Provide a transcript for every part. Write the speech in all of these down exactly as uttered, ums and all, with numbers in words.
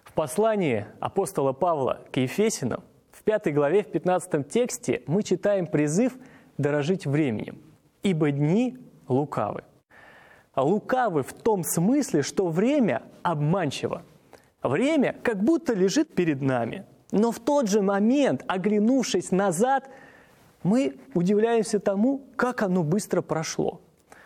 В послании апостола Павла к Ефесянам в пятой главе, в пятнадцатом тексте мы читаем призыв дорожить временем, ибо дни лукавы. Лукавы в том смысле, что время обманчиво. Время как будто лежит перед нами, но в тот же момент, оглянувшись назад, мы удивляемся тому, как оно быстро прошло.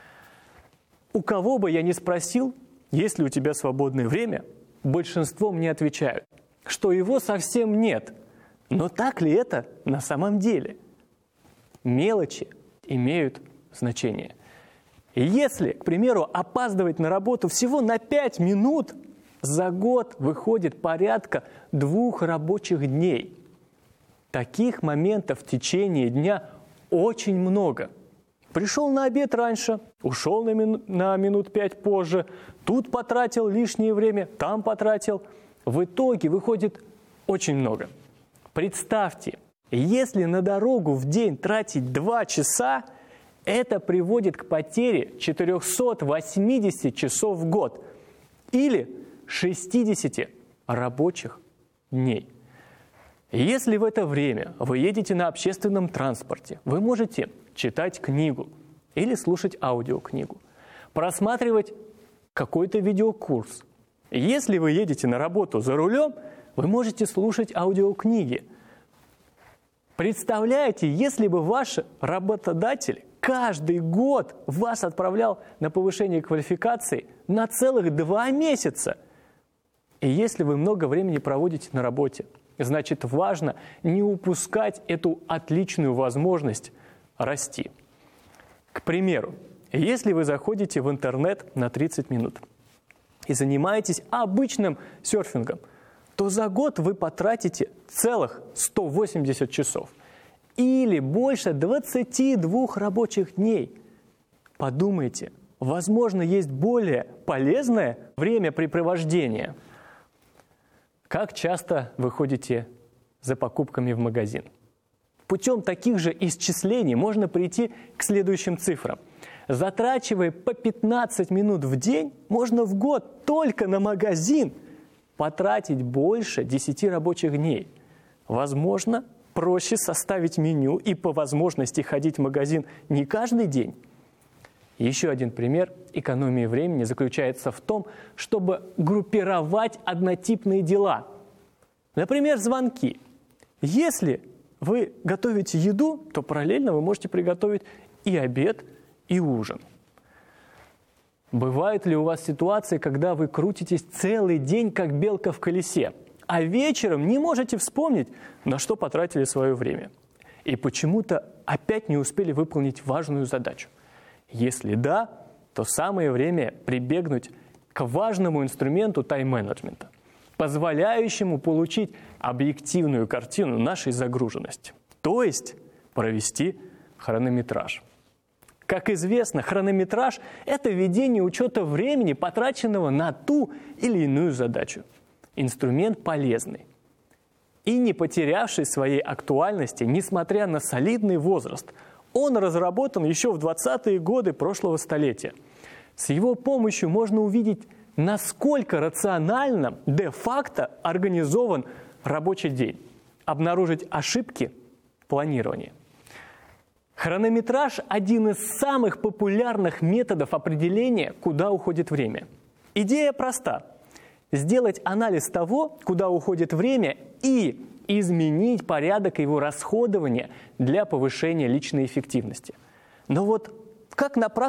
У кого бы я ни спросил, есть ли у тебя свободное время, большинство мне отвечают, что его совсем нет. Но так ли это на самом деле? Мелочи имеют значение. Если, к примеру, опаздывать на работу всего на пять минут, за год выходит порядка двух рабочих дней. Таких моментов в течение дня очень много. Пришел на обед раньше, ушел на, мину, на минут пять позже, тут потратил лишнее время, там потратил. В итоге выходит очень много. Представьте, если на дорогу в день тратить два часа, это приводит к потере четырехсот восьмидесяти часов в год или шестидесяти рабочих дней. Если в это время вы едете на общественном транспорте, вы можете читать книгу или слушать аудиокнигу, просматривать какой-то видеокурс. Если вы едете на работу за рулем, вы можете слушать аудиокниги. Представляете, если бы ваш работодатель каждый год вас отправлял на повышение квалификации на целых два месяца. И если вы много времени проводите на работе, значит, важно не упускать эту отличную возможность расти. К примеру, если вы заходите в интернет на тридцать минут и занимаетесь обычным серфингом, то за год вы потратите целых сто восемьдесят часов или больше двадцати двух рабочих дней. Подумайте, возможно, есть более полезное времяпрепровождение. Как часто вы ходите за покупками в магазин? Путем таких же исчислений можно прийти к следующим цифрам. Затрачивая по пятнадцать минут в день, можно в год только на магазин потратить больше десяти рабочих дней. Возможно, проще составить меню и по возможности ходить в магазин не каждый день. Еще один пример экономии времени заключается в том, чтобы группировать однотипные дела. Например, звонки. Если вы готовите еду, то параллельно вы можете приготовить и обед, и ужин. Бывают ли у вас ситуации, когда вы крутитесь целый день, как белка в колесе, а вечером не можете вспомнить, на что потратили свое время, и почему-то опять не успели выполнить важную задачу? Если да, то самое время прибегнуть к важному инструменту тайм-менеджмента, позволяющему получить объективную картину нашей загруженности, то есть провести хронометраж. Как известно, хронометраж – это ведение учета времени, потраченного на ту или иную задачу. Инструмент полезный и не потерявший своей актуальности, несмотря на солидный возраст. Он разработан еще в двадцатые годы прошлого столетия. С его помощью можно увидеть, насколько рационально де-факто организован рабочий день, обнаружить ошибки в планировании. Хронометраж – один из самых популярных методов определения, куда уходит время. Идея проста – сделать анализ того, куда уходит время, и изменить порядок его расходования для повышения личной эффективности. Но вот как на практике